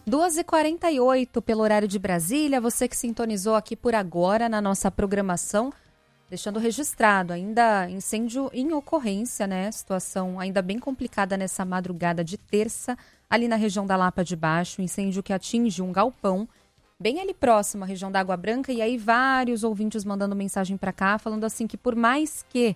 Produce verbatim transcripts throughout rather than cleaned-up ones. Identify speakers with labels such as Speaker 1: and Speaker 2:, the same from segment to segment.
Speaker 1: duas e quarenta e oito pelo horário de Brasília, você que sintonizou aqui por agora na nossa programação, deixando registrado ainda incêndio em ocorrência, né? Situação ainda bem complicada nessa madrugada de terça, ali na região da Lapa de Baixo, incêndio que atinge um galpão, bem ali próximo à região da Água Branca, e aí vários ouvintes mandando mensagem para cá, falando assim que por mais que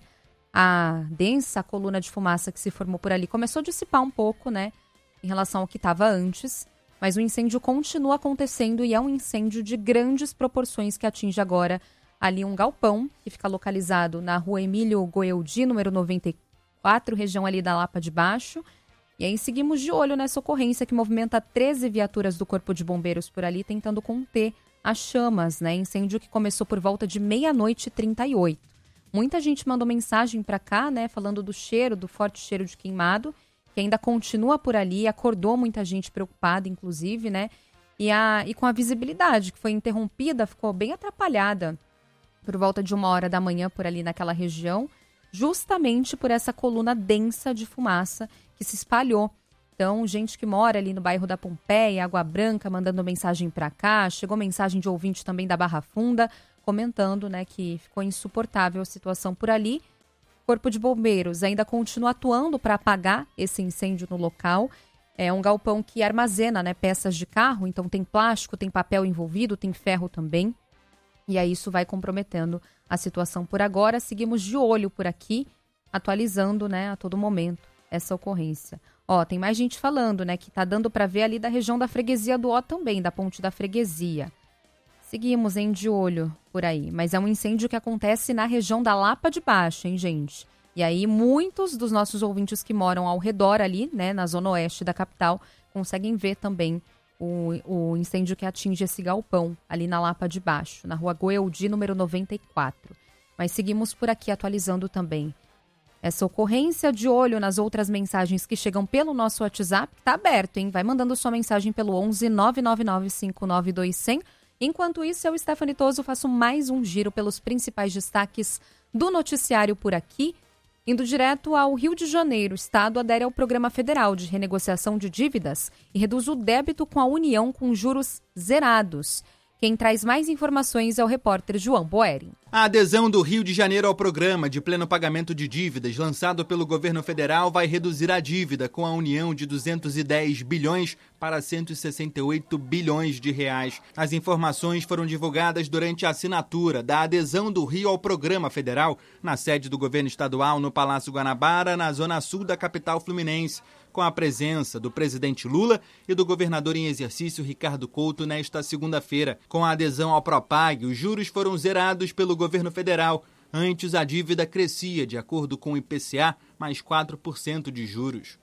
Speaker 1: a densa coluna de fumaça que se formou por ali começou a dissipar um pouco, né, em relação ao que estava antes, mas o incêndio continua acontecendo e é um incêndio de grandes proporções que atinge agora ali um galpão, que fica localizado na rua Emílio Goeldi, número noventa e quatro, região ali da Lapa de Baixo. E aí seguimos de olho nessa ocorrência que movimenta treze viaturas do Corpo de Bombeiros por ali, tentando conter as chamas, né? Incêndio que começou por volta de meia-noite e trinta e oito. Muita gente mandou mensagem para cá, né? Falando do cheiro, do forte cheiro de queimado, que ainda continua por ali, acordou muita gente preocupada, inclusive, né? E, a, e com a visibilidade, que foi interrompida, ficou bem atrapalhada por volta de uma hora da manhã por ali naquela região, justamente por essa coluna densa de fumaça que se espalhou. Então, gente que mora ali no bairro da Pompeia, Água Branca, mandando mensagem para cá, chegou mensagem de ouvinte também da Barra Funda, comentando, né, que ficou insuportável a situação por ali. O Corpo de Bombeiros ainda continua atuando para apagar esse incêndio no local. É um galpão que armazena, né, peças de carro, então tem plástico, tem papel envolvido, tem ferro também. E aí isso vai comprometendo a situação por agora. Seguimos de olho por aqui, atualizando, né, a todo momento essa ocorrência. Ó, tem mais gente falando, né, que tá dando para ver ali da região da Freguesia do Ó também, da Ponte da Freguesia. Seguimos, hein, de olho por aí. Mas é um incêndio que acontece na região da Lapa de Baixo, hein, gente? E aí muitos dos nossos ouvintes que moram ao redor ali, né, na zona oeste da capital, conseguem ver também O, o incêndio que atinge esse galpão ali na Lapa de Baixo, na rua Goeldi, número noventa e quatro. Mas seguimos por aqui atualizando também essa ocorrência, de olho nas outras mensagens que chegam pelo nosso WhatsApp, que tá aberto, hein? Vai mandando sua mensagem pelo onze nove nove nove cinco nove dois zero zero. Enquanto isso, eu, Stephanie Toso, faço mais um giro pelos principais destaques do noticiário por aqui. Indo direto ao Rio de Janeiro, o Estado adere ao Programa Federal de Renegociação de Dívidas e reduz o débito com a União com juros zerados. Quem traz mais informações é o repórter João Boeri.
Speaker 2: A adesão do Rio de Janeiro ao Programa de Pleno Pagamento de Dívidas, lançado pelo governo federal, vai reduzir a dívida com a União de duzentos e dez bilhões para cento e sessenta e oito bilhões de reais. As informações foram divulgadas durante a assinatura da adesão do Rio ao Programa Federal, na sede do governo estadual no Palácio Guanabara, na zona sul da capital fluminense, com a presença do presidente Lula e do governador em exercício Ricardo Couto nesta segunda-feira. Com a adesão ao Propag, os juros foram zerados pelo governo federal. Antes, a dívida crescia de acordo com o I P C A, mais quatro por cento de juros.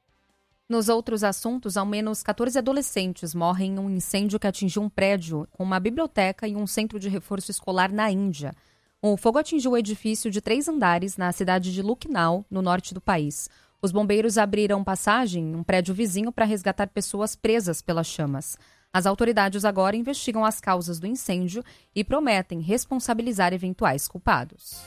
Speaker 1: Nos outros assuntos, ao menos catorze adolescentes morrem em um incêndio que atingiu um prédio com uma biblioteca e um centro de reforço escolar na Índia. O fogo atingiu o edifício de três andares na cidade de Lucknow, no norte do país. Os bombeiros abriram passagem em um prédio vizinho para resgatar pessoas presas pelas chamas. As autoridades agora investigam as causas do incêndio e prometem responsabilizar eventuais culpados.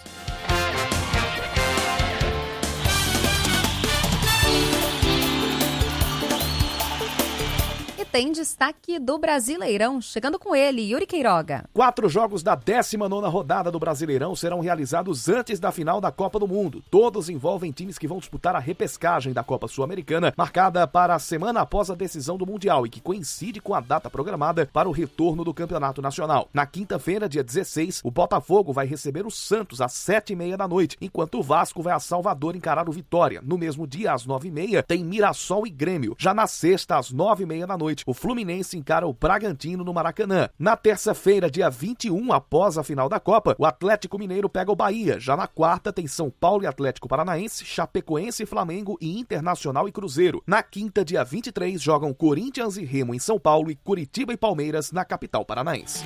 Speaker 1: E tem destaque do Brasileirão, chegando com ele, Yuri Queiroga.
Speaker 3: Quatro jogos da décima nona rodada do Brasileirão serão realizados antes da final da Copa do Mundo. Todos envolvem times que vão disputar a repescagem da Copa Sul-Americana, marcada para a semana após a decisão do Mundial e que coincide com a data programada para o retorno do Campeonato Nacional. Na quinta-feira, dia dezesseis, o Botafogo vai receber o Santos às sete e meia da noite, enquanto o Vasco vai a Salvador encarar o Vitória. No mesmo dia, às nove e meia, tem Mirassol e Grêmio. Já na sexta, às nove e meia da noite, o Fluminense encara o Bragantino no Maracanã. Na terça-feira, dia vinte e um, após a final da Copa, o Atlético Mineiro pega o Bahia. Já na quarta, tem São Paulo e Atlético Paranaense, Chapecoense, Flamengo e Internacional e Cruzeiro. Na quinta, dia vinte e três, jogam Corinthians e Remo em São Paulo e Curitiba e Palmeiras na capital paranaense.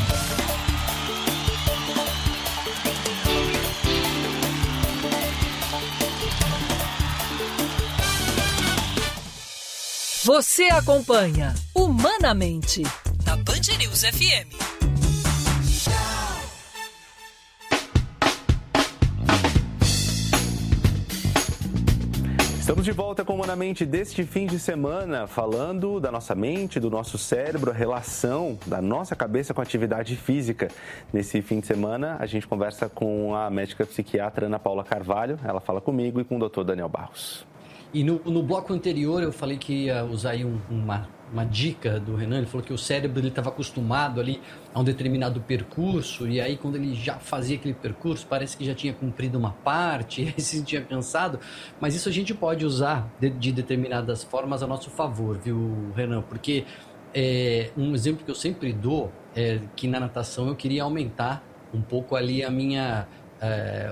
Speaker 4: Você acompanha Humanamente na Band News F M.
Speaker 5: Estamos de volta com o Humanamente deste fim de semana, falando da nossa mente, do nosso cérebro, a relação da nossa cabeça com a atividade física. Nesse fim de semana, a gente conversa com a médica psiquiatra Ana Paula Carvalho, ela fala comigo e com o doutor Daniel Barros.
Speaker 6: E no, no bloco anterior eu falei que ia usar aí um, uma, uma dica do Renan, ele falou que o cérebro estava acostumado ali a um determinado percurso, e aí quando ele já fazia aquele percurso, parece que já tinha cumprido uma parte, e aí se sentia cansado, mas isso a gente pode usar de, de determinadas formas a nosso favor, viu, Renan? Porque é, um exemplo que eu sempre dou é que na natação eu queria aumentar um pouco ali a minha... É,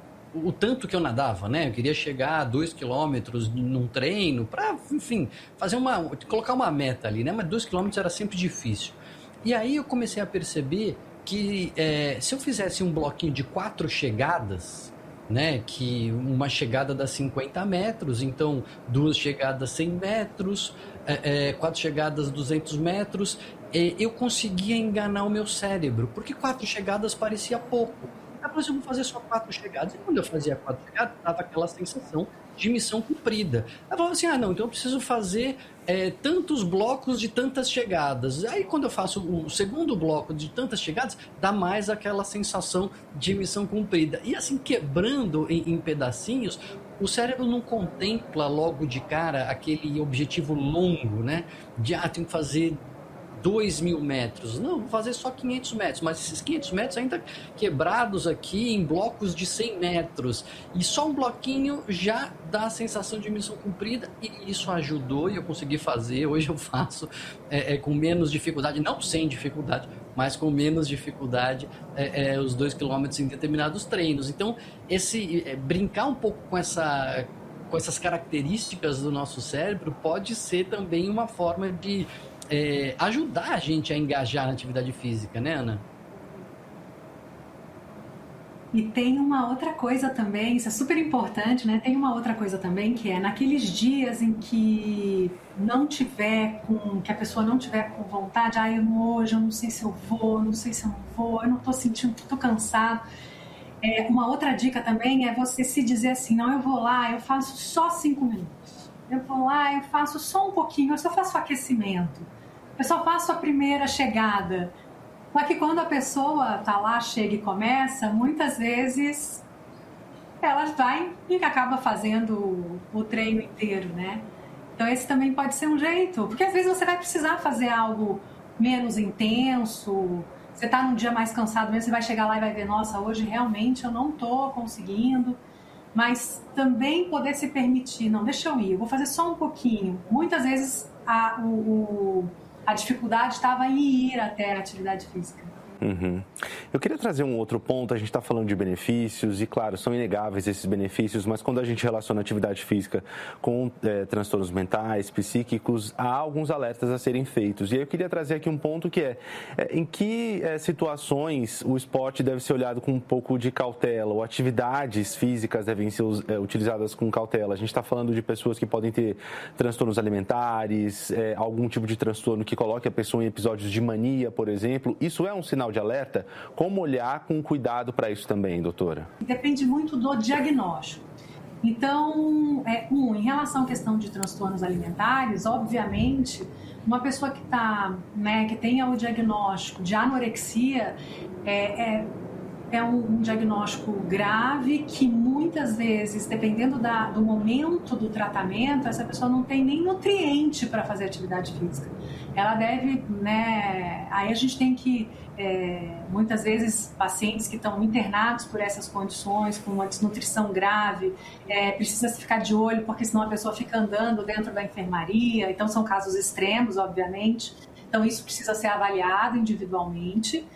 Speaker 6: o tanto que eu nadava, né? Eu queria chegar a dois quilômetros num treino para, enfim, fazer uma, colocar uma meta ali, né? Mas dois quilômetros era sempre difícil. E aí eu comecei a perceber que é, se eu fizesse um bloquinho de quatro chegadas, né? Que uma chegada dá cinquenta metros, então duas chegadas cem metros, é, é, quatro chegadas duzentos metros, é, eu conseguia enganar o meu cérebro, porque quatro chegadas parecia pouco. Depois eu vou fazer só quatro chegadas. E quando eu fazia quatro chegadas, dava aquela sensação de missão cumprida. Eu falava assim, ah, não, então eu preciso fazer é, tantos blocos de tantas chegadas. Aí quando eu faço o segundo bloco de tantas chegadas, dá mais aquela sensação de missão cumprida. E assim, quebrando em, em pedacinhos, o cérebro não contempla logo de cara aquele objetivo longo, né? De, ah, tenho que fazer dois mil metros. Não, vou fazer só quinhentos metros, mas esses quinhentos metros ainda quebrados aqui em blocos de cem metros. E só um bloquinho já dá a sensação de missão cumprida, e isso ajudou e eu consegui fazer. Hoje eu faço é, é, com menos dificuldade, não sem dificuldade, mas com menos dificuldade é, é, os dois quilômetros em determinados treinos. Então, esse é, brincar um pouco com essa... com essas características do nosso cérebro pode ser também uma forma de É, ajudar a gente a engajar na atividade física, né, Ana?
Speaker 7: E tem uma outra coisa também, isso é super importante, né? Tem uma outra coisa também, que é naqueles dias em que não tiver com, que a pessoa não tiver com vontade, ah, eu hoje eu não sei se eu vou, não sei se eu não vou, eu não tô sentindo, tô cansado. É, uma outra dica também é você se dizer assim, não, eu vou lá, eu faço só cinco minutos. Eu vou lá, eu faço só um pouquinho, eu só faço aquecimento. Eu só faço a primeira chegada. Só que quando a pessoa tá lá, chega e começa, muitas vezes ela vai e acaba fazendo o treino inteiro, né? Então esse também pode ser um jeito, porque às vezes você vai precisar fazer algo menos intenso, você tá num dia mais cansado mesmo, você vai chegar lá e vai ver, nossa, hoje realmente eu não tô conseguindo, mas também poder se permitir, não, deixa eu ir, eu vou fazer só um pouquinho. Muitas vezes a, o, o, a dificuldade estava em ir até a atividade física.
Speaker 5: Uhum. Eu queria trazer um outro ponto, a gente está falando de benefícios e, claro, são inegáveis esses benefícios, mas quando a gente relaciona a atividade física com é, transtornos mentais, psíquicos, há alguns alertas a serem feitos. E aí eu queria trazer aqui um ponto que é, é em que é, situações o esporte deve ser olhado com um pouco de cautela, ou atividades físicas devem ser é, utilizadas com cautela. A gente está falando de pessoas que podem ter transtornos alimentares, é, algum tipo de transtorno que coloque a pessoa em episódios de mania, por exemplo. Isso é um sinal de alerta? Como olhar com cuidado para isso também, doutora?
Speaker 7: Depende muito do diagnóstico. Então, é, um, em relação à questão de transtornos alimentares, obviamente, uma pessoa que, tá, né, que tenha o diagnóstico de anorexia é, é, é um, um diagnóstico grave que muitas vezes, dependendo da, do momento do tratamento, essa pessoa não tem nem nutriente para fazer atividade física. Ela deve, né, aí a gente tem que, é, muitas vezes, pacientes que estão internados por essas condições, com uma desnutrição grave, é, precisa se ficar de olho, porque senão a pessoa fica andando dentro da enfermaria, então são casos extremos, obviamente, então isso precisa ser avaliado individualmente.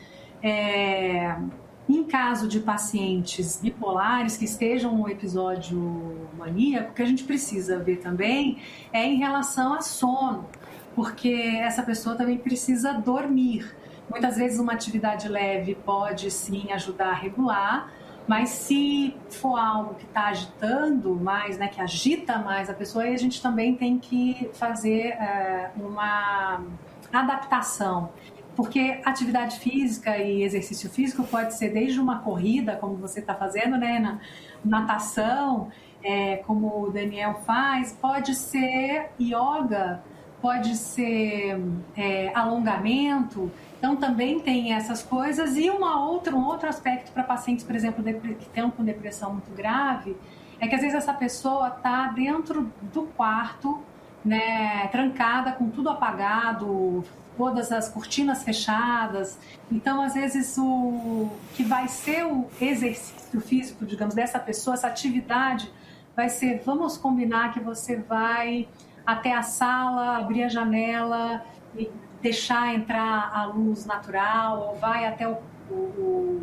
Speaker 7: É, em caso de pacientes bipolares que estejam no episódio maníaco, o que a gente precisa ver também é em relação a sono, porque essa pessoa também precisa dormir. Muitas vezes uma atividade leve pode sim ajudar a regular, mas se for algo que está agitando mais, né, que agita mais a pessoa, aí a gente também tem que fazer é, uma adaptação. Porque atividade física e exercício físico pode ser desde uma corrida, como você está fazendo, né, na natação, é, como o Daniel faz, pode ser yoga, pode ser é, alongamento. Então, também tem essas coisas. E uma outra, um outro aspecto para pacientes, por exemplo, que estão com depressão muito grave, é que às vezes essa pessoa está dentro do quarto, né, trancada, com tudo apagado, todas as cortinas fechadas. Então, às vezes, o que vai ser o exercício físico, digamos, dessa pessoa, essa atividade, vai ser, vamos combinar que você vai até a sala, abrir a janela e deixar entrar a luz natural, ou vai até o, o, o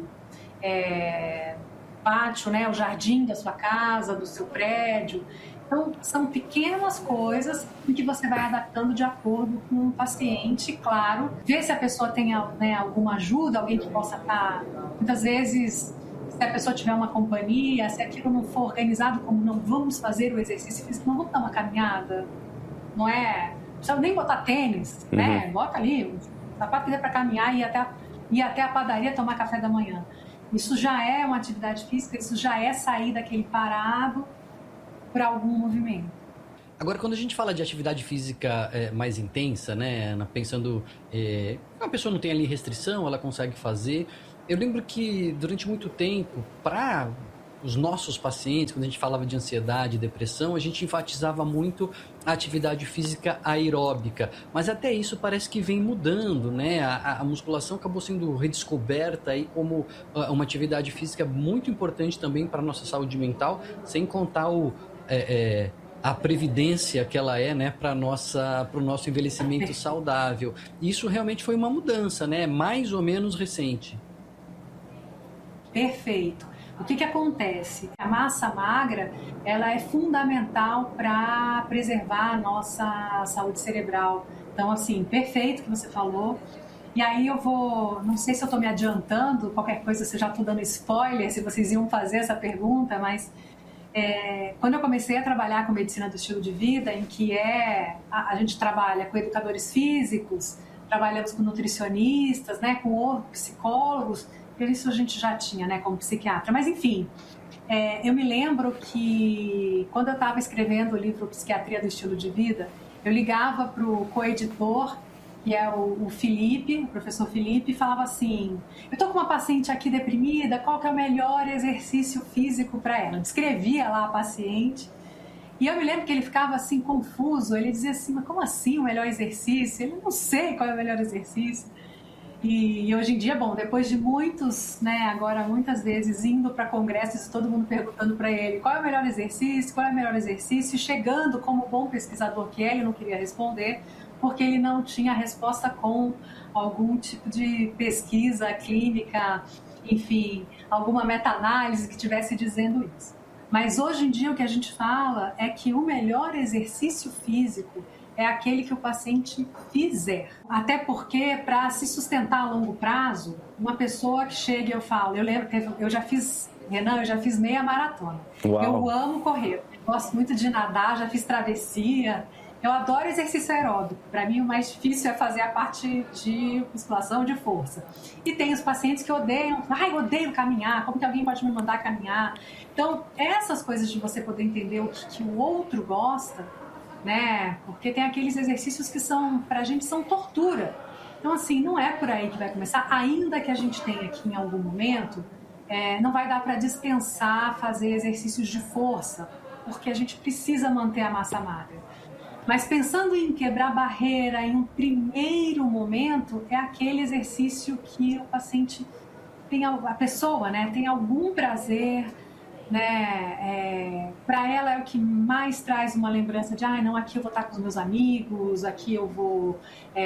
Speaker 7: é, pátio, né, o jardim da sua casa, do seu prédio. Então, são pequenas coisas em que você vai adaptando de acordo com o paciente, claro. Ver se a pessoa tem, né, alguma ajuda, alguém que possa estar... Muitas vezes, se a pessoa tiver uma companhia, se aquilo não for organizado como não vamos fazer o exercício físico, não vamos dar uma caminhada, não é? Não precisa nem botar tênis, uhum. né? Bota ali, o sapato que der para caminhar e ir até, ir até a padaria tomar café da manhã. Isso já é uma atividade física, isso já é sair daquele parado para algum movimento.
Speaker 6: Agora, quando a gente fala de atividade física é, mais intensa, né, Ana, pensando é, a pessoa não tem ali restrição, ela consegue fazer. Eu lembro que durante muito tempo, para os nossos pacientes, quando a gente falava de ansiedade, depressão, a gente enfatizava muito a atividade física aeróbica, mas até isso parece que vem mudando, né? A, a musculação acabou sendo redescoberta aí como uma atividade física muito importante também para a nossa saúde mental, sem contar o, é, é, a previdência que ela é, né, para o nosso envelhecimento saudável. Isso realmente foi uma mudança, né? Mais ou menos recente.
Speaker 7: Perfeito. O que que acontece? A massa magra, ela é fundamental para preservar a nossa saúde cerebral. Então, assim, perfeito que você falou. E aí eu vou, não sei se eu estou me adiantando, qualquer coisa se eu já estou dando spoiler, se vocês iam fazer essa pergunta, mas é, quando eu comecei a trabalhar com medicina do estilo de vida, em que é, a, a gente trabalha com educadores físicos, trabalhamos com nutricionistas, né, com psicólogos, isso a gente já tinha, né, como psiquiatra. Mas, enfim, é, eu me lembro que quando eu estava escrevendo o livro Psiquiatria do Estilo de Vida, eu ligava para o coeditor, que é o, o Felipe, o professor Felipe, e falava assim, eu estou com uma paciente aqui deprimida, qual que é o melhor exercício físico para ela? Eu descrevia lá a paciente, e eu me lembro que ele ficava assim, confuso, ele dizia assim, mas como assim o melhor exercício? Ele não sei qual é o melhor exercício. E, e hoje em dia, bom, depois de muitos, né, agora muitas vezes indo para congressos e todo mundo perguntando para ele qual é o melhor exercício, qual é o melhor exercício, e chegando como bom pesquisador que é, ele não queria responder, porque ele não tinha resposta com algum tipo de pesquisa clínica, enfim, alguma meta-análise que estivesse dizendo isso. Mas hoje em dia o que a gente fala é que o melhor exercício físico é aquele que o paciente fizer. Até porque, para se sustentar a longo prazo, uma pessoa que chega e eu falo, eu lembro, eu já fiz, Renan, eu já fiz meia maratona. Uau. Eu amo correr, eu gosto muito de nadar, já fiz travessia, eu adoro exercício aeróbico. Para mim, o mais difícil é fazer a parte de musculação de força. E tem os pacientes que odeiam, ai, eu odeio caminhar, como que alguém pode me mandar caminhar? Então, essas coisas de você poder entender o que, que o outro gosta, né? Porque tem aqueles exercícios que são, pra gente, são tortura. Então, assim, não é por aí que vai começar, ainda que a gente tenha aqui em algum momento, é, não vai dar para dispensar fazer exercícios de força, porque a gente precisa manter a massa magra. Mas pensando em quebrar barreira em um primeiro momento, é aquele exercício que o paciente tem, a pessoa, né, tem algum prazer, né, é, para ela é o que mais traz uma lembrança de, ah, não, aqui eu vou estar com os meus amigos, aqui eu vou,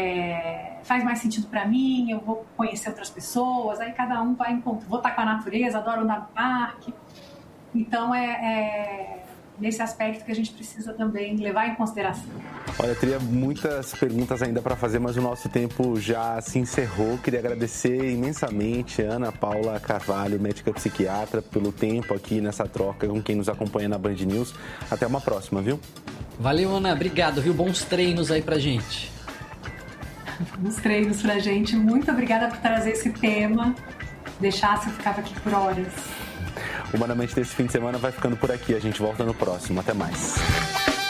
Speaker 7: é, faz mais sentido para mim, eu vou conhecer outras pessoas, aí cada um vai encontrar, vou estar com a natureza, adoro andar no parque. Então é, é nesse aspecto que a gente precisa também levar em consideração.
Speaker 5: Olha, eu teria muitas perguntas ainda para fazer, mas o nosso tempo já se encerrou. Queria agradecer imensamente a Ana Paula Carvalho, médica psiquiatra, pelo tempo aqui nessa troca com quem nos acompanha na Band News. Até uma próxima, viu?
Speaker 6: Valeu, Ana. Obrigado, viu? Bons treinos aí pra gente.
Speaker 7: Bons treinos pra gente. Muito obrigada por trazer esse tema. Deixasse, eu ficava aqui por horas.
Speaker 5: Humanamente desse fim de semana vai ficando por aqui. A gente volta no próximo. Até mais.